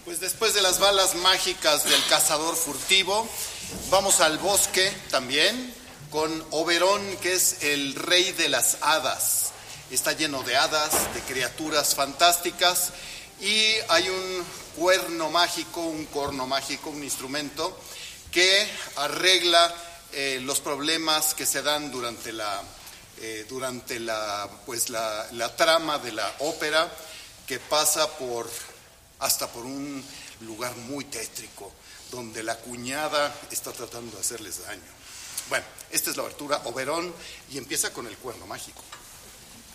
Pues después de las balas mágicas del cazador furtivo, vamos al bosque también, con Oberón, que es el rey de las hadas. Está lleno de hadas, de criaturas fantásticas, y hay un corno mágico, un instrumento que arregla los problemas que se dan durante la trama de la ópera, que pasa hasta por un lugar muy tétrico, donde la cuñada está tratando de hacerles daño. Bueno, esta es la obertura Oberón y empieza con el cuerno mágico.